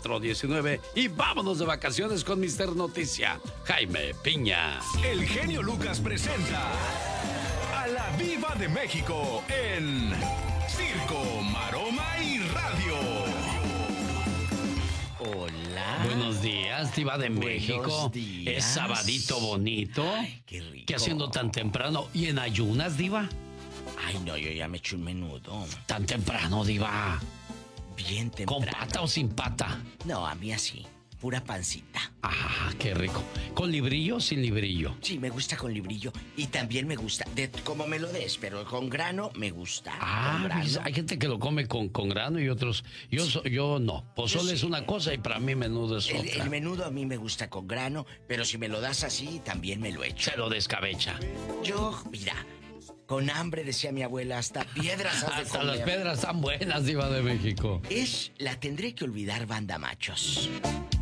419 y vámonos de vacaciones con Mister Noticia, Jaime Piña. El genio Lucas presenta a la Diva de México en Circo, Maroma y Radio. Hola. Buenos días, Diva de México. Días. Es sabadito bonito. Ay, qué rico. ¿Qué haciendo tan temprano? ¿Y en ayunas, Diva? Ay, no, yo ya me eché un menudo. Tan temprano, Diva. Bien temprano. ¿Con pata o sin pata? No, a mí así. Pura pancita. Ah, qué rico. ¿Con librillo o sin librillo? Sí, me gusta con librillo. Y también me gusta, como me lo des, pero con grano me gusta. Con grano. Pues, hay gente que lo come con grano y otros. Yo no. Pozole Yo es sí. una cosa y para mí menudo es otra. El menudo a mí me gusta con grano, pero si me lo das así, también me lo echo. Se lo descabecha. Yo, mira, con hambre, decía mi abuela, hasta piedras has de Hasta comer. las pedras están buenas, Diva de México. La tendré que olvidar, banda machos.